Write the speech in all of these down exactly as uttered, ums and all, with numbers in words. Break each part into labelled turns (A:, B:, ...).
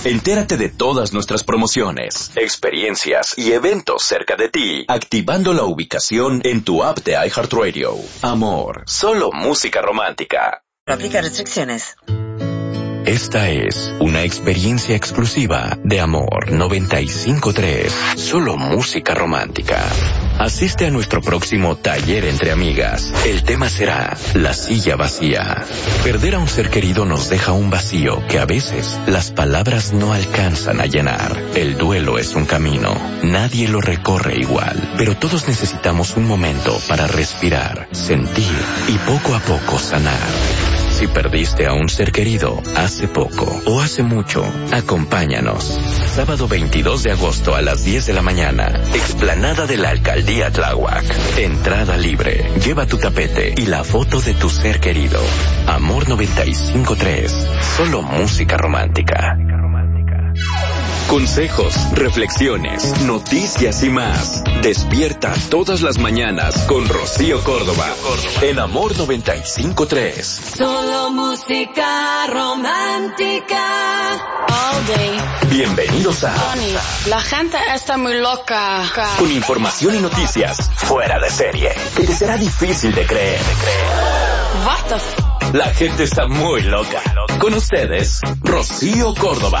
A: Entérate de todas nuestras promociones, experiencias y eventos cerca de ti, activando la ubicación en tu app de iHeartRadio. Amor, solo música romántica.
B: Aplica restricciones.
A: Esta es una experiencia exclusiva de Amor noventa y cinco punto tres. Solo música romántica. Asiste a nuestro próximo taller entre amigas. El tema será la silla vacía. Perder a un ser querido nos deja un vacío que a veces las palabras no alcanzan a llenar. El duelo es un camino. Nadie lo recorre igual, pero todos necesitamos un momento para respirar, sentir y poco a poco sanar. Si perdiste a un ser querido hace poco o hace mucho, acompáñanos. Sábado veintidós de agosto a las diez de la mañana, explanada de la Alcaldía Tláhuac. Entrada libre. Lleva tu tapete y la foto de tu ser querido. Amor noventa y cinco punto tres. Solo música romántica. Consejos, reflexiones, noticias y más. Despierta todas las mañanas con Rocío Córdoba. En Amor noventa y cinco punto tres.
C: Solo música romántica. All day.
A: Bienvenidos a
D: Tony, la gente está muy loca.
A: Con información y noticias fuera de serie, que te será difícil de creer.
D: What the f-
A: La gente está muy loca. Con ustedes, Rocío Córdoba.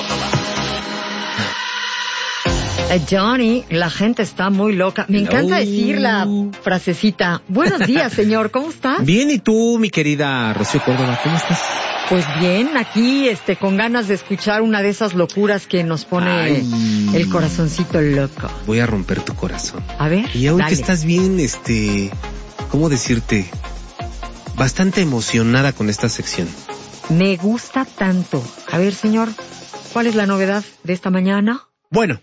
E: Johnny, la gente está muy loca. Me encanta
F: Hello.
E: decir la frasecita. Buenos días, señor, ¿cómo está?
F: Bien, ¿y tú, mi querida Rocío Córdoba, cómo estás?
E: Pues bien, aquí este con ganas de escuchar una de esas locuras que nos pone
F: Ay.
E: el corazoncito loco.
F: Voy a romper tu corazón.
E: A ver,
F: Y hoy
E: dale.
F: que estás bien, este, ¿cómo decirte? Bastante emocionada con esta sección.
E: Me gusta tanto. A ver, señor, ¿cuál es la novedad de esta mañana?
F: Bueno,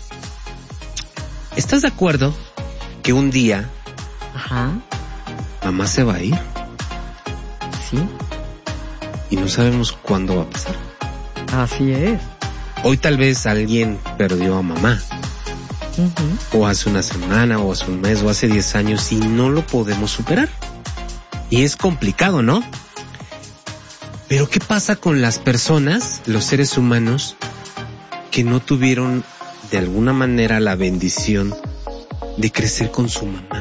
F: ¿estás de acuerdo que un día
E: Ajá,
F: mamá se va a ir
E: sí,
F: y no sabemos cuándo va a pasar?
E: así es.
F: Hoy tal vez alguien perdió a mamá,
E: Ujú.
F: o hace una semana, o hace un mes, o hace diez años, y no lo podemos superar. Y es complicado, ¿no? Pero ¿qué pasa con las personas, los seres humanos, que no tuvieron de alguna manera la bendición de crecer con su mamá?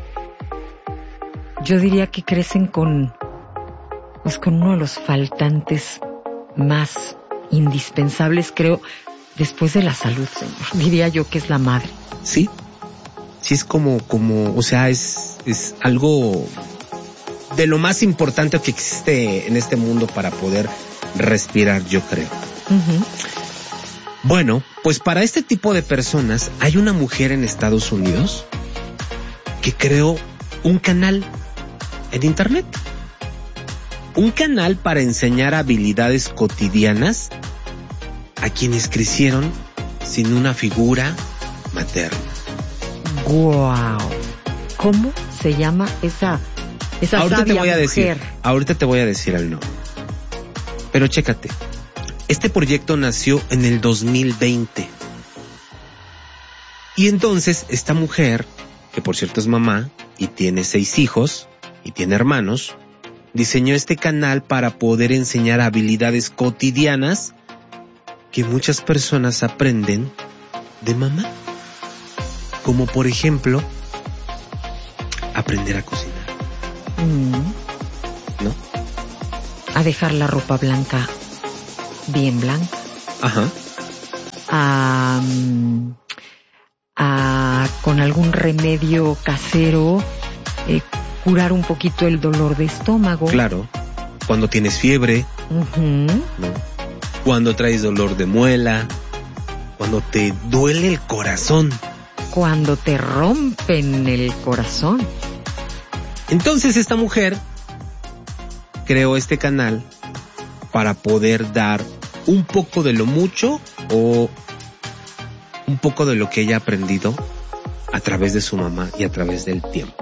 E: Yo diría que crecen con, pues con uno de los faltantes más indispensables, creo, después de la salud, señor. Diría yo que es la madre.
F: Sí, sí es como, como, o sea, es, es algo de lo más importante que existe en este mundo para poder respirar, yo creo.
E: Uh-huh.
F: Bueno, pues para este tipo de personas hay una mujer en Estados Unidos que creó un canal en internet. Un canal para enseñar habilidades cotidianas a quienes crecieron sin una figura materna.
E: Guau. ¿Cómo se llama esa, esa
F: Ahorita
E: sabia
F: te voy a decir,
E: mujer?
F: ahorita te voy a decir el nombre. Pero chécate. Este proyecto nació en el dos mil veinte. Y entonces esta mujer, que por cierto es mamá y tiene seis hijos y tiene hermanos, diseñó este canal para poder enseñar habilidades cotidianas que muchas personas aprenden de mamá. Como por ejemplo, aprender a cocinar,
E: Mm,
F: ¿no?
E: a dejar la ropa blanca bien blanca.
F: Ajá.
E: A, mm, a con algún remedio casero eh, curar un poquito el dolor de estómago.
F: Claro. Cuando tienes fiebre,
E: Ujú.
F: ¿no? Cuando traes dolor de muela, cuando te duele el corazón.
E: Cuando te rompen el corazón.
F: Entonces esta mujer creó este canal para poder dar un poco de lo mucho o un poco de lo que ella ha aprendido a través de su mamá y a través del tiempo.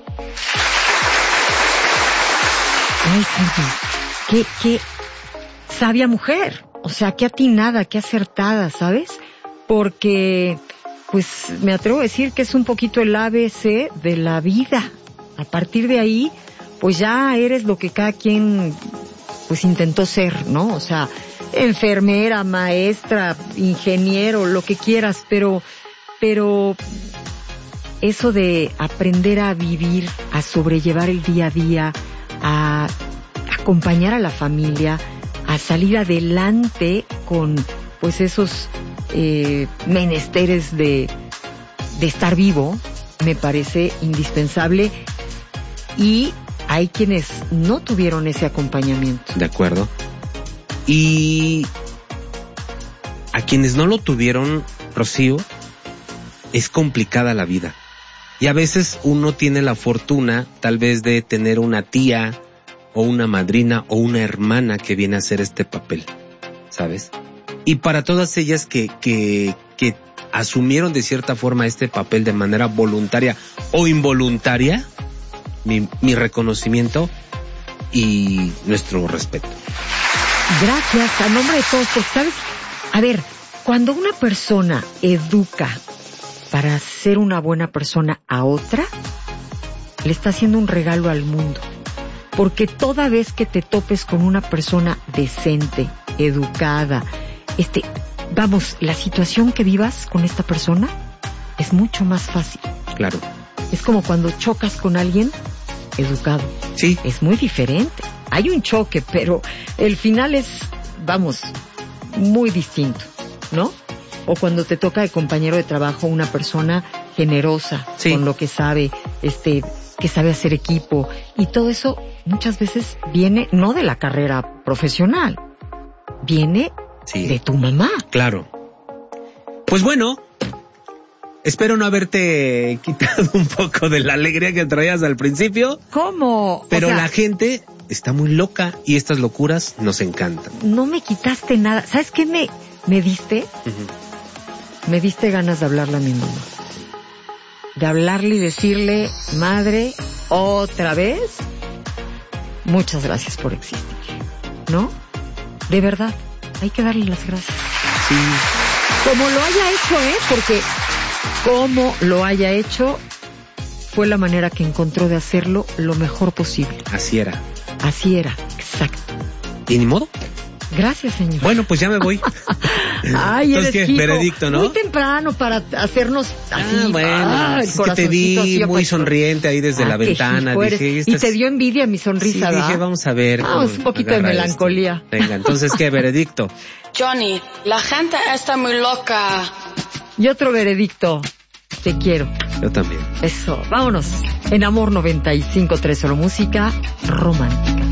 E: Ay, Sergio, qué, qué sabia mujer. O sea, qué atinada, qué acertada, ¿sabes? Porque, pues, me atrevo a decir que es un poquito el A B C de la vida. A partir de ahí, pues ya eres lo que cada quien pues intentó ser, ¿no? O sea, enfermera, maestra, ingeniero, lo que quieras, pero, pero eso de aprender a vivir, a sobrellevar el día a día, a acompañar a la familia, a salir adelante con, pues, esos eh, menesteres de, de estar vivo, me parece indispensable. Y hay quienes no tuvieron ese acompañamiento.
F: De acuerdo. Y a quienes no lo tuvieron, Rocío, es complicada la vida. Y a veces uno tiene la fortuna, tal vez, de tener una tía o una madrina o una hermana que viene a hacer este papel, ¿sabes? Y para todas ellas que, que, que asumieron de cierta forma este papel de manera voluntaria o involuntaria, mi, mi reconocimiento y nuestro respeto.
E: Gracias, a nombre de todos, porque, ¿sabes? A ver, cuando una persona educa para ser una buena persona a otra, le está haciendo un regalo al mundo. Porque toda vez que te topes con una persona decente, educada, este, vamos, la situación que vivas con esta persona es mucho más fácil.
F: Claro.
E: Es como cuando chocas con alguien educado.
F: Sí.
E: Es muy diferente. Hay un choque, pero el final es, vamos, muy distinto, ¿no? O cuando te toca de compañero de trabajo una persona generosa, sí, con lo que sabe, este, que sabe hacer equipo, y todo eso muchas veces viene no de la carrera profesional, viene sí. de tu mamá.
F: Claro. Pues bueno, espero no haberte quitado un poco de la alegría que traías al principio.
E: ¿Cómo?
F: Pero o sea, la gente está muy loca y estas locuras nos encantan.
E: No me quitaste nada. ¿Sabes qué me, me diste? Uh-huh. Me diste ganas de hablarle a mi mamá. De hablarle y decirle, madre, otra vez, muchas gracias por existir, ¿no? De verdad, hay que darle las gracias.
F: Sí.
E: Como lo haya hecho, ¿eh? Porque como lo haya hecho, fue la manera que encontró de hacerlo lo mejor posible.
F: Así era.
E: Así era, exacto.
F: ¿Y ni modo?
E: Gracias, señor.
F: Bueno, pues ya me voy.
E: Ay, eres
F: Entonces, ¿qué? Veredicto, ¿no?
E: Muy temprano para hacernos así.
F: Ah, bueno,
E: ah,
F: es que te vi muy sonriente ahí desde ah, la ventana. Dije,
E: y te dio envidia mi sonrisa,
F: sí,
E: ¿verdad?
F: dije, vamos a ver.
E: Ah, un poquito de melancolía.
F: Esto. Venga, entonces, ¿qué? Veredicto.
D: Johnny, la gente está muy loca.
E: Y otro veredicto. Te quiero.
F: Yo también.
E: Eso, vámonos. En Amor noventa y cinco tres, solo música romántica.